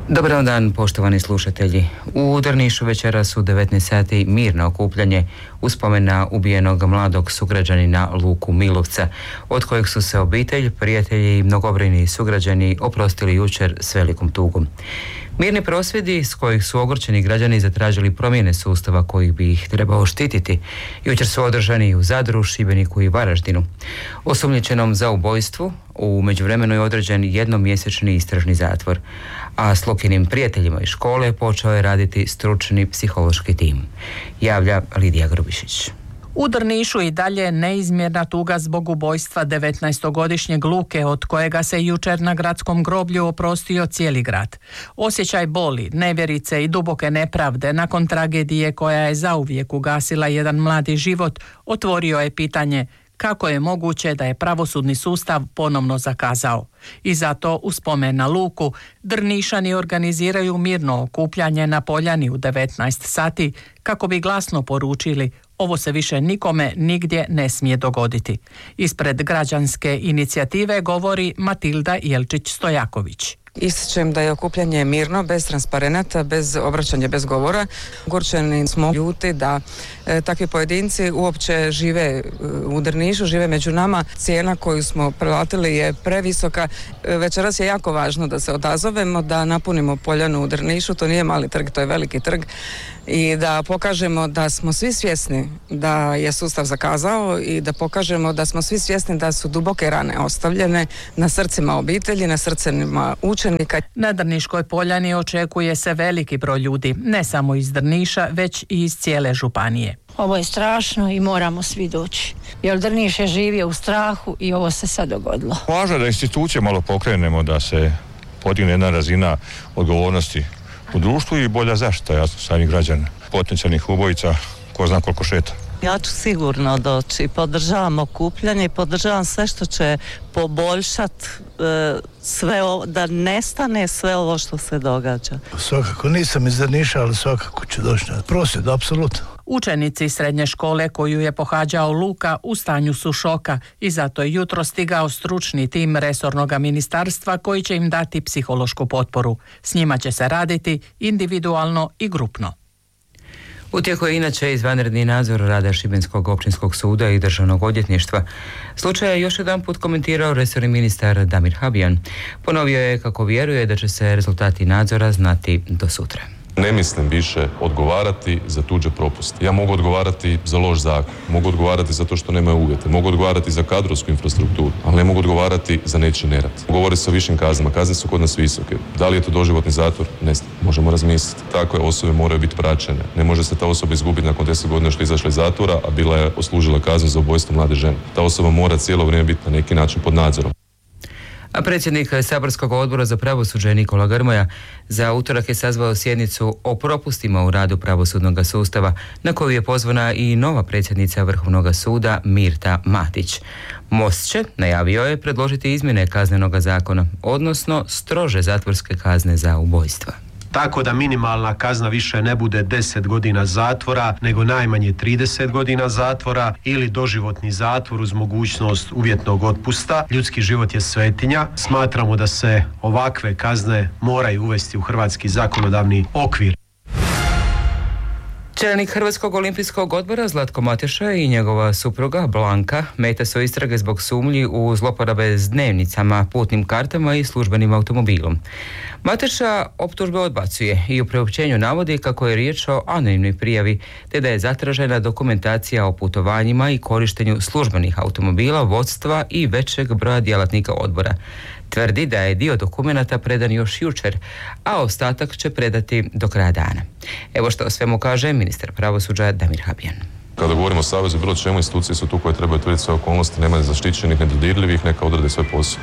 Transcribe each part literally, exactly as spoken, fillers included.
Dobar dan, poštovani slušatelji. U Drnišu večeras u devetnaest sati mirno okupljanje u spomen na ubijenog mladog sugrađanina Luku Milovca, od kojeg su se obitelj, prijatelji i mnogobrojni sugrađani oprostili jučer s velikom tugom. Mirni prosvjedi s kojih su ogorčeni građani zatražili promjene sustava kojih bi ih trebao štititi, jučer su održani u Zadru, Šibeniku i Varaždinu. Osumnjičenom za ubojstvu u međuvremenu je određen jednomjesečni istražni zatvor, a s Lukinim prijateljima iz škole počeo je raditi stručni psihološki tim, javlja Lidija Grubišić. U Drnišu i dalje neizmjerna tuga zbog ubojstva devetnaestogodišnjeg Luke, od kojega se jučer na gradskom groblju oprostio cijeli grad. Osjećaj boli, nevjerice i duboke nepravde nakon tragedije koja je zauvijek ugasila jedan mladi život otvorio je pitanje kako je moguće da je pravosudni sustav ponovno zakazao. I zato u spomen na Luku Drnišani organiziraju mirno okupljanje na Poljani u devetnaest sati kako bi glasno poručili ovo se više nikome nigdje ne smije dogoditi. Ispred građanske inicijative govori Matilda Jelčić-Stojaković. Ističem da je okupljanje mirno, bez transparenata, bez obraćanja, bez govora. Ogorčeni smo ljuti da e, takvi pojedinci uopće žive e, u Drnišu, žive među nama. Cijena koju smo platili je previsoka. E, večeras je jako važno da se odazovemo, da napunimo Poljanu u Drnišu. To nije mali trg, to je veliki trg. I da pokažemo da smo svi svjesni da je sustav zakazao i da pokažemo da smo svi svjesni da su duboke rane ostavljene na srcima obitelji, na srcima učenika. Na Drniškoj Poljani očekuje se veliki broj ljudi, ne samo iz Drniša, već i iz cijele županije. Ovo je strašno i moramo svi doći, jer Drniš je živio u strahu i ovo se sad dogodilo. Važno je da institucije malo pokrenemo, da se podigne jedna razina odgovornosti u društvu i bolja zaštita, jasno, samih građana, potencijalnih ubojica, ko zna koliko šeta. Ja ću sigurno doći, podržavam okupljanje i podržavam sve što će poboljšati e, sve ovo, da nestane sve ovo što se događa. Svakako nisam iz Drniša, ali svakako ću doći na prosvjed, apsolutno. Učenici srednje škole koju je pohađao Luka u stanju su šoka i zato je jutro stigao stručni tim resornog ministarstva koji će im dati psihološku potporu. S njima će se raditi individualno i grupno. U tijeku je inače izvanredni nadzor rada Šibenskog općinskog suda i državnog odvjetništva. Slučaj je još jedan put komentirao resorni ministar Damir Habijan. Ponovio je kako vjeruje da će se rezultati nadzora znati do sutra. Ne mislim više odgovarati za tuđe propuste. Ja mogu odgovarati za loš zakon, mogu odgovarati za to što nemaju uvjete, mogu odgovarati za kadrovsku infrastrukturu, ali ne mogu odgovarati za nečiji nerad. Govori se o višim kaznama, kazne su kod nas visoke. Da li je to doživotni zatvor? Ne znam, možemo razmisliti. Takve osobe moraju biti praćene. Ne može se ta osoba izgubiti nakon deset godina što je izašla iz zatvora, a bila je oslužila kaznu za ubojstvo mlade žene. Ta osoba mora cijelo vrijeme biti na neki način pod nadzorom. A predsjednik saborskog odbora za pravosuđe Nikola Grmoja za utorak je sazvao sjednicu o propustima u radu pravosudnog sustava, na koju je pozvana i nova predsjednica Vrhovnog suda Mirta Matić. Most će, najavio je, predložiti izmjene kaznenog zakona, odnosno strože zatvorske kazne za ubojstva. Tako da minimalna kazna više ne bude deset godina zatvora, nego najmanje trideset godina zatvora ili doživotni zatvor uz mogućnost uvjetnog otpusta. Ljudski život je svetinja. Smatramo da se ovakve kazne moraju uvesti u hrvatski zakonodavni okvir. Čelnik Hrvatskog olimpijskog odbora Zlatko Mateša i njegova supruga Blanka meta su istrage zbog sumnji u zloporabe s dnevnicama, putnim kartama i službenim automobilom. Mateša optužbe odbacuje i u priopćenju navodi kako je riječ o anonimnoj prijavi, te da je zatražena dokumentacija o putovanjima i korištenju službenih automobila, vodstva i većeg broja djelatnika odbora. Tvrdi da je dio dokumenata predan još jučer, a ostatak će predati do kraja dana. Evo što o svemu kaže ministar pravosuđa Damir Habijan. Kada govorimo o savezu, bilo čemu, institucije su tu koje trebaju tvrditi sve okolnosti, nema zaštićenih, nedodirljivih, neka odrade svoj posao.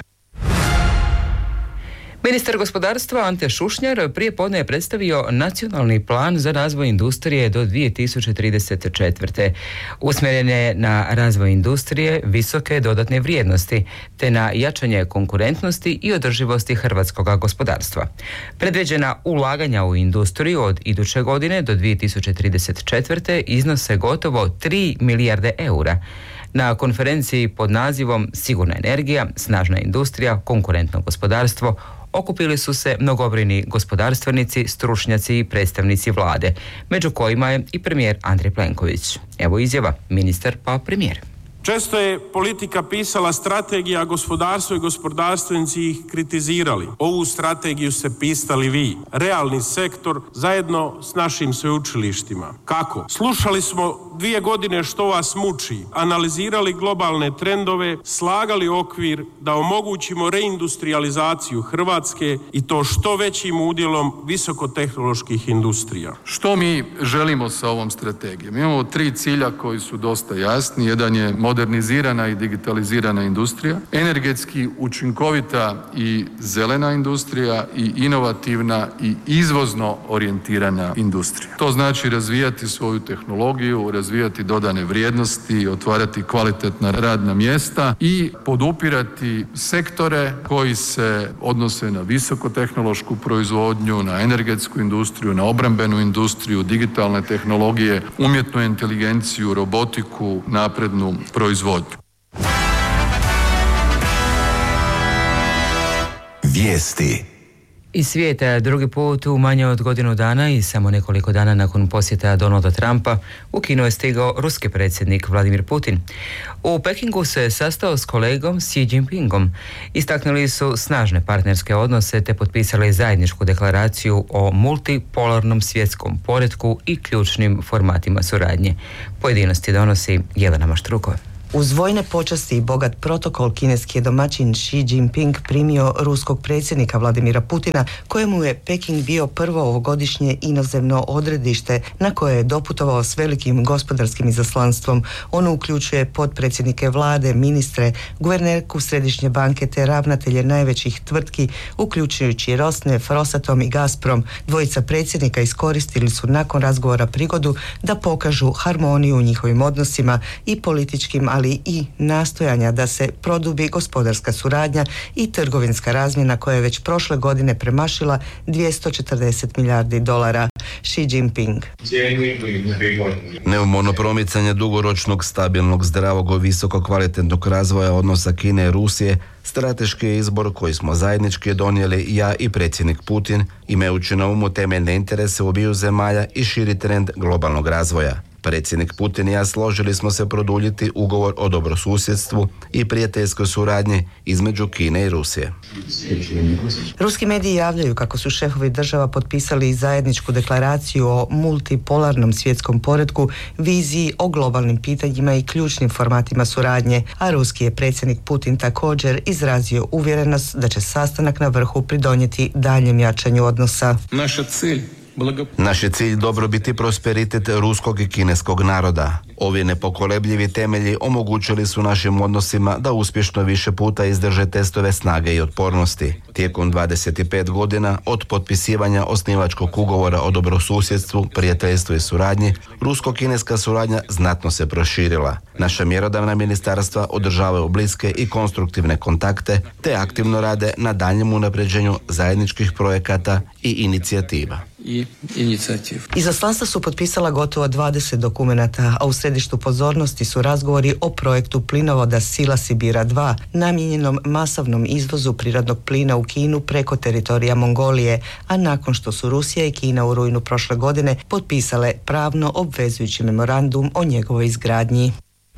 Ministar gospodarstva Ante Šušnjar prije podne je predstavio nacionalni plan za razvoj industrije do dvije tisuće trideset četvrte. Usmjeren je na razvoj industrije visoke dodatne vrijednosti, te na jačanje konkurentnosti i održivosti hrvatskog gospodarstva. Predviđena ulaganja u industriju od iduće godine do dvije tisuće trideset četvrte iznose gotovo tri milijarde eura. Na konferenciji pod nazivom Sigurna energija, snažna industrija, konkurentno gospodarstvo okupili su se mnogobrojni gospodarstvenici, stručnjaci i predstavnici vlade, među kojima je i premijer Andrej Plenković. Evo izjava, ministar pa premijer. Često je politika pisala strategija, a gospodarstvo i gospodarstvenici ih kritizirali. Ovu strategiju ste pisali vi, realni sektor, zajedno s našim sveučilištima. Kako? Slušali smo dvije godine što vas muči, analizirali globalne trendove, slagali okvir da omogućimo reindustrializaciju Hrvatske i to što većim udjelom visokotehnoloških industrija. Što mi želimo sa ovom strategijom? Imamo tri cilja koji su dosta jasni. Jedan je modernizirana i digitalizirana industrija, energetski učinkovita i zelena industrija i inovativna i izvozno orijentirana industrija. To znači razvijati svoju tehnologiju, razvijati dodane vrijednosti, otvarati kvalitetna radna mjesta i podupirati sektore koji se odnose na visokotehnološku proizvodnju, na energetsku industriju, na obrambenu industriju, digitalne tehnologije, umjetnu inteligenciju, robotiku, naprednu proizvodnju. Vijesti iz svijeta. Drugi put u manje od godinu dana i samo nekoliko dana nakon posjeta Donalda Trumpa u Kinu je stigao ruski predsjednik Vladimir Putin. U Pekingu se sastao s kolegom Xi Jinpingom. Istaknuli su snažne partnerske odnose te potpisali zajedničku deklaraciju o multipolarnom svjetskom poretku i ključnim formatima suradnje. Pojedinosti donosi Jelena Maštrukova. Uz vojne počasti i bogat protokol kineski je domaćin Xi Jinping primio ruskog predsjednika Vladimira Putina, kojemu je Peking bio prvo ovogodišnje inozemno odredište na koje je doputovao s velikim gospodarskim izaslanstvom. Ono uključuje potpredsjednike vlade, ministre, guvernerku Središnje banke te ravnatelje najvećih tvrtki, uključujući Rosneft, Rosatom i Gazprom. Dvojica predsjednika iskoristili su nakon razgovora prigodu da pokažu harmoniju u njihovim odnosima i političkim, ali i nastojanja da se produbi gospodarska suradnja i trgovinska razmjena koja je već prošle godine premašila dvjesto četrdeset milijardi dolara. Xi Jinping. Neumorno promicanje dugoročnog, stabilnog, zdravog, visoko kvalitetnog razvoja odnosa Kine i Rusije strateški je izbor koji smo zajednički donijeli ja i predsjednik Putin, imajući na umu temeljne interese obiju zemalja i širi trend globalnog razvoja. Predsjednik Putin i ja složili smo se produljiti ugovor o dobrosusjedstvu i prijateljskoj suradnji između Kine i Rusije. Ruski mediji javljaju kako su šefovi država potpisali zajedničku deklaraciju o multipolarnom svjetskom poretku, viziji o globalnim pitanjima i ključnim formatima suradnje, a ruski je predsjednik Putin također izrazio uvjerenost da će sastanak na vrhu pridonijeti daljem jačanju odnosa. Naša cilj Naš je cilj dobrobit i prosperitet ruskog i kineskog naroda. Ovi nepokolebljivi temelji omogućili su našim odnosima da uspješno više puta izdrže testove snage i otpornosti. Tijekom dvadeset pet godina od potpisivanja osnivačkog ugovora o dobrosusjedstvu, prijateljstvu i suradnji, rusko-kineska suradnja znatno se proširila. Naša mjerodavna ministarstva održavaju bliske i konstruktivne kontakte te aktivno rade na daljnjem unapređenju zajedničkih projekata i inicijativa. I inicijativ. Izaslanstva su potpisala gotovo dvadeset dokumenata, a u središtu pozornosti su razgovori o projektu plinovoda Sila Sibira dva, namijenjenom masovnom izvozu prirodnog plina u Kinu preko teritorija Mongolije, a nakon što su Rusija i Kina u rujnu prošle godine potpisale pravno obvezujući memorandum o njegovoj izgradnji.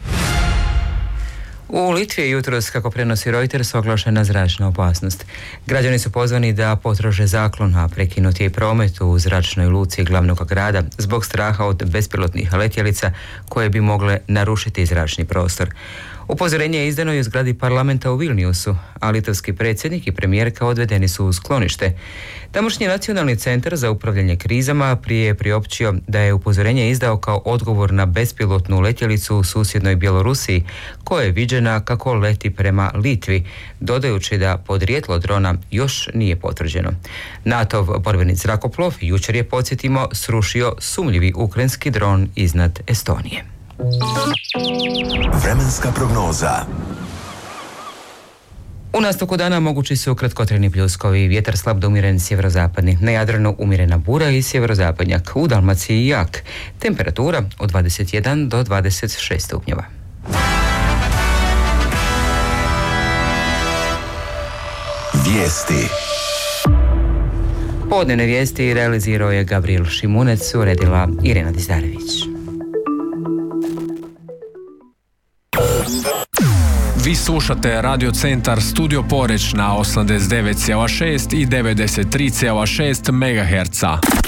U Litvi je jutros, kako prenosi Reuters, oglašena zračna opasnost. Građani su pozvani da potraže zaklon, a prekinut je i promet u zračnoj luci glavnog grada zbog straha od bespilotnih letjelica koje bi mogle narušiti zračni prostor. Upozorenje je izdano i u zgradi parlamenta u Vilniusu, a litovski predsjednik i premijerka odvedeni su u sklonište. Tamošnji nacionalni centar za upravljanje krizama prije je priopćio da je upozorenje izdao kao odgovor na bespilotnu letjelicu u susjednoj Bjelorusiji, koja je viđena kako leti prema Litvi, dodajući da podrijetlo drona još nije potvrđeno. NATO-ov borbeni zrakoplov jučer je, podsjetimo, srušio sumnjivi ukrajinski dron iznad Estonije. Vremenska prognoza. U nastavku dana mogući su kratkotrajni pljuskovi, vjetar slab do umjeren sjeverozapadni, na Jadranu umjerena bura i sjeverozapadnjak, u Dalmaciji jak. Temperatura od dvadeset jedan do dvadeset šest stupnjeva. Vijesti. Podnevne vijesti realizirao je Gabriel Šimunec, uredila Irena Dizdarević. Vi slušate Radio Centar Studio Poreć na osamdeset devet zarez šest i devedeset tri zarez šest megaherca.